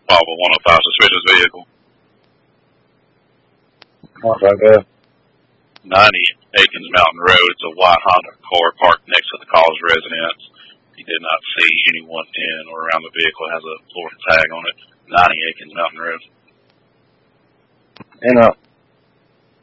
Volvo 105 suspicious vehicle. What's that good? 90 Aikens Mountain Road. It's a white Honda car parked next to the caller's residence. He did not see anyone in or around the vehicle. It has a Florida tag on it. 90 Aikens Mountain Road. And